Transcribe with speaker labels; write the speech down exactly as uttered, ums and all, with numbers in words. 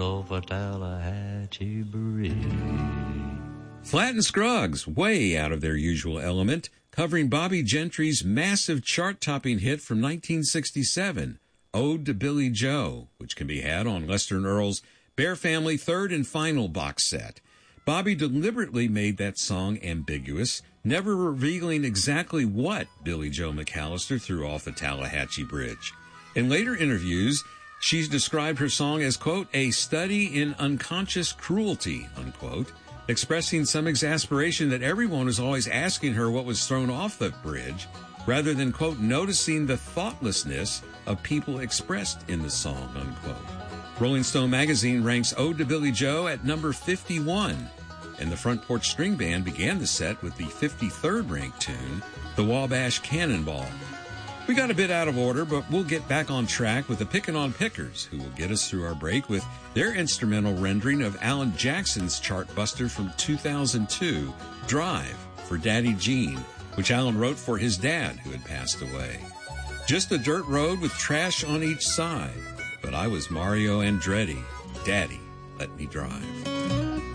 Speaker 1: over Tallahatchie Bridge.
Speaker 2: Flatt and Scruggs, way out of their usual element, covering Bobby Gentry's massive chart-topping hit from nineteen sixty-seven, Ode to Billy Joe, which can be had on Lester and Earl's Bear Family third and final box set. Bobby deliberately made that song ambiguous, never revealing exactly what Billy Joe McAllister threw off the Tallahatchie Bridge. In later interviews, she's described her song as, quote, a study in unconscious cruelty, unquote, expressing some exasperation that everyone was always asking her what was thrown off the bridge, rather than, quote, noticing the thoughtlessness of people expressed in the song, unquote. Rolling Stone magazine ranks Ode to Billy Joe at number fifty-one, and the Front Porch String Band began the set with the fifty-third ranked tune, The Wabash Cannonball. We got a bit out of order, but we'll get back on track with the Pickin' on Pickers, who will get us through our break with their instrumental rendering of Alan Jackson's chart buster from two thousand two, Drive, for Daddy Gene, which Alan wrote for his dad, who had passed away. Just a dirt road with trash on each side, but I was Mario Andretti. Daddy, let me drive.